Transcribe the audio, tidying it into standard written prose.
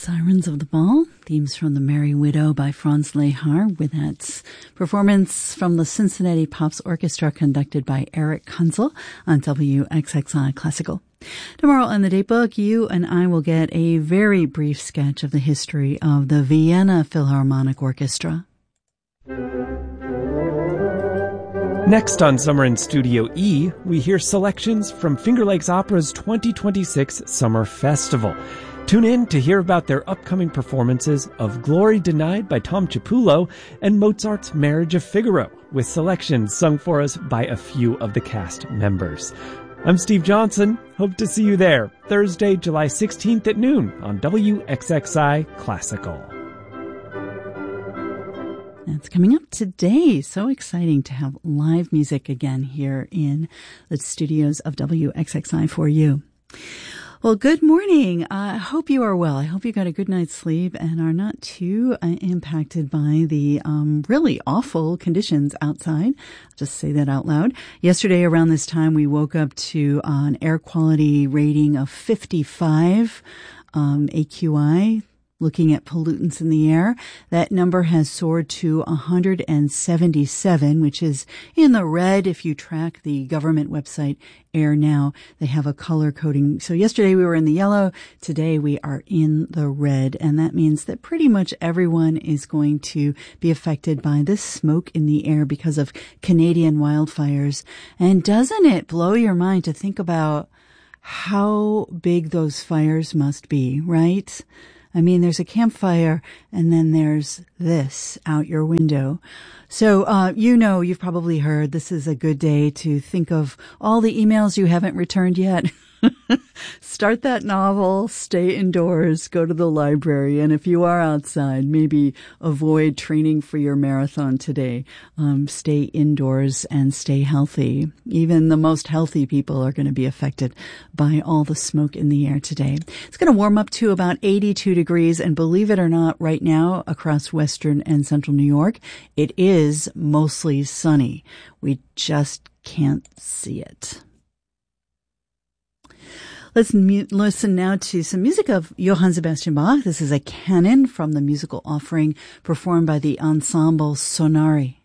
Sirens of the Ball, themes from The Merry Widow by Franz Lehar, with that performance from the Cincinnati Pops Orchestra conducted by Eric Kunzel on WXXI Classical. Tomorrow on the Datebook, you and I will get a very brief sketch of the history of the Vienna Philharmonic Orchestra. Next on Summer in Studio E, we hear selections from Finger Lakes Opera's 2026 Summer Festival. Tune in to hear about their upcoming performances of Glory Denied by Tom Chiapullo and Mozart's Marriage of Figaro, with selections sung for us by a few of the cast members. I'm Steve Johnson. Hope to see you there Thursday, July 16th at noon on WXXI Classical. That's coming up today. So exciting to have live music again here in the studios of WXXI for you. Well, good morning. I hope you are well. I hope you got a good night's sleep and are not too impacted by the really awful conditions outside. I'll just say that out loud. Yesterday around this time, we woke up to an air quality rating of 55 AQI. Looking at pollutants in the air, that number has soared to 177, which is in the red. If you track the government website Air Now, they have a color coding. So yesterday we were in the yellow. Today we are in the red. And that means that pretty much everyone is going to be affected by this smoke in the air because of Canadian wildfires. And doesn't it blow your mind to think about how big those fires must be, right? I mean, there's a campfire and then there's this out your window. So, you've probably heard this is a good day to think of all the emails you haven't returned yet. Start that novel, stay indoors, go to the library, and if you are outside, maybe avoid training for your marathon today. Stay indoors and stay healthy. Even the most healthy people are going to be affected by all the smoke in the air today. It's going to warm up to about 82 degrees, and believe it or not, right now across western and central New York, it is mostly sunny. We just can't see it. Let's listen now to some music of Johann Sebastian Bach. This is a canon from the musical offering performed by the Ensemble Sonari.